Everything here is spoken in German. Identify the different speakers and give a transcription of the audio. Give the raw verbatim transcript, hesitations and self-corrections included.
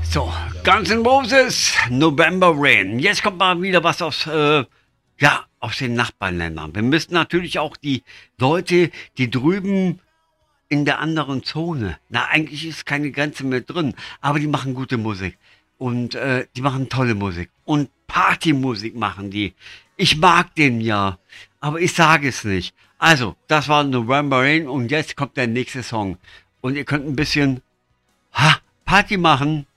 Speaker 1: So, Guns N' Roses, November Rain. Jetzt kommt mal wieder was aus, äh, ja, aus den Nachbarländern. Wir müssen natürlich auch die Leute, die drüben in der anderen Zone, na, eigentlich ist keine Grenze mehr drin, aber die machen gute Musik. Und äh, die machen tolle Musik. Und Partymusik machen die. Ich mag den ja, aber ich sage es nicht. Also, das war November Rain und jetzt kommt der nächste Song. Und ihr könnt ein bisschen ha, Party machen.